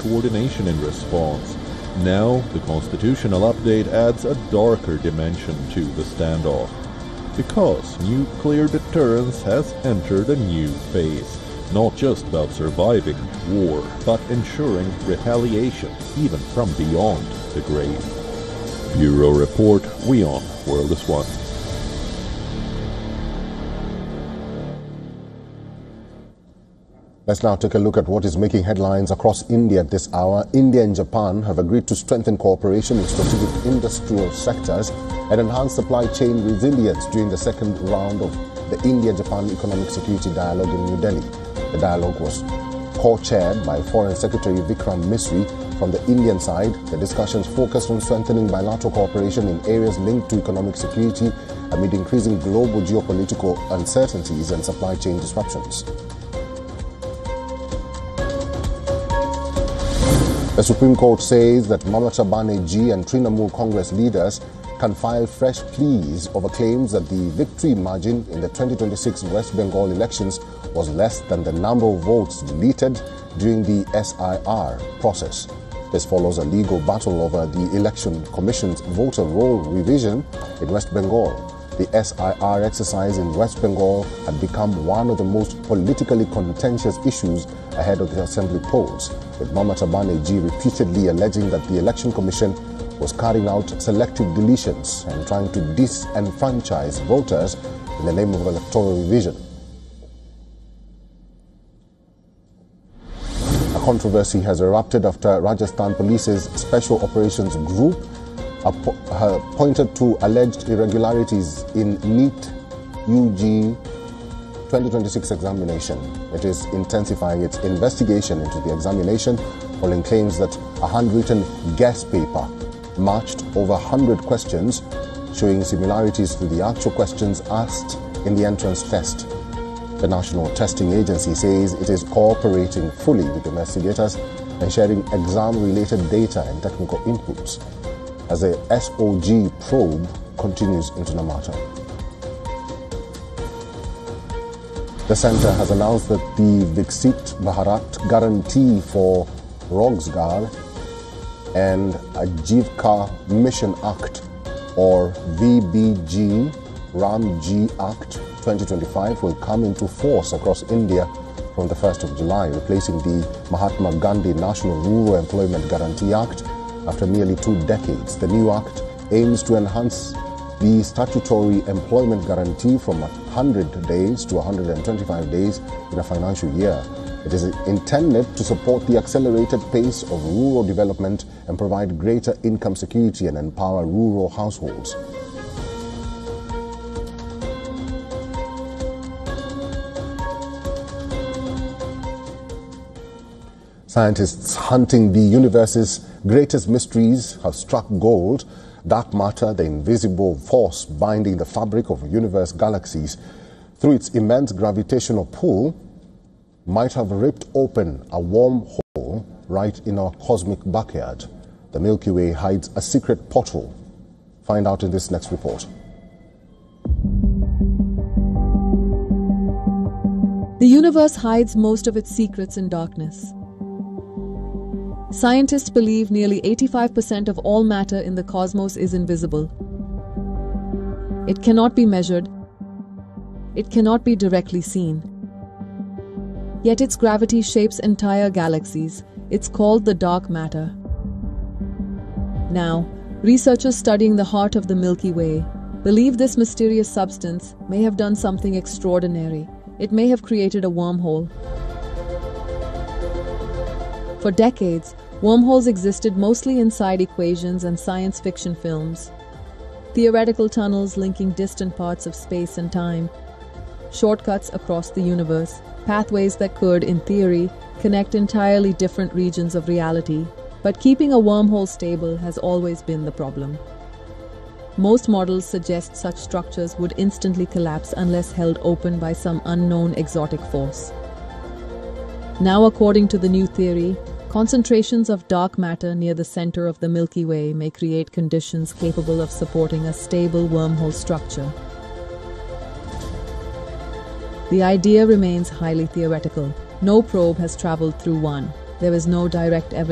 coordination in response. Now, the constitutional update adds a darker dimension to the standoff, because nuclear deterrence has entered a new phase, not just about surviving war, but ensuring retaliation even from beyond the grave. Bureau Report, WION, World is One. Let's now take a look at what is making headlines across India at this hour. India and Japan have agreed to strengthen cooperation in strategic industrial sectors and enhance supply chain resilience during the second round of the India-Japan Economic Security Dialogue in New Delhi. The dialogue was co-chaired by Foreign Secretary Vikram Misri. From the Indian side, the discussions focused on strengthening bilateral cooperation in areas linked to economic security amid increasing global geopolitical uncertainties and supply chain disruptions. The Supreme Court says that Mamata Banerjee and Trinamool Congress leaders can file fresh pleas over claims that the victory margin in the 2026 West Bengal elections was less than the number of votes deleted during the SIR process. This follows a legal battle over the Election Commission's voter roll revision in West Bengal. The SIR exercise in West Bengal had become one of the most politically contentious issues ahead of the assembly polls, with Mamata Banerjee repeatedly alleging that the Election Commission was carrying out selective deletions and trying to disenfranchise voters in the name of electoral revision. A controversy has erupted after Rajasthan Police's Special Operations Group pointed to alleged irregularities in NEET UG 2026 examination. It is intensifying its investigation into the examination following claims that a handwritten guess paper matched over 100 questions showing similarities to the actual questions asked in the entrance test. The National Testing Agency says it is cooperating fully with investigators and sharing exam-related data and technical inputs as the SOG probe continues into the matter. The centre has announced that the Viksit Bharat Guarantee for Rozgar and Ajivika Mission Act, or VBG Ramji Act 2025, will come into force across India from the 1st of July, replacing the Mahatma Gandhi National Rural Employment Guarantee Act. After nearly 2 decades, the new act aims to enhance the statutory employment guarantee from 100 days to 125 days in a financial year. It is intended to support the accelerated pace of rural development and provide greater income security and empower rural households. Scientists hunting the universe's greatest mysteries have struck gold. Dark matter, the invisible force binding the fabric of universe galaxies through its immense gravitational pull, might have ripped open a wormhole right in our cosmic backyard. The Milky Way hides a secret portal. Find out in this next report. The universe hides most of its secrets in darkness. Scientists believe nearly 85% of all matter in the cosmos is invisible. It cannot be measured. It cannot be directly seen. Yet its gravity shapes entire galaxies. It's called the dark matter. Now, researchers studying the heart of the Milky Way believe this mysterious substance may have done something extraordinary. It may have created a wormhole. For decades, wormholes existed mostly inside equations and science fiction films. Theoretical tunnels linking distant parts of space and time. Shortcuts across the universe. Pathways that could, in theory, connect entirely different regions of reality. But keeping a wormhole stable has always been the problem. Most models suggest such structures would instantly collapse unless held open by some unknown exotic force. Now, according to the new theory, concentrations of dark matter near the center of the Milky Way may create conditions capable of supporting a stable wormhole structure. The idea remains highly theoretical. No probe has traveled through one. There is no direct evidence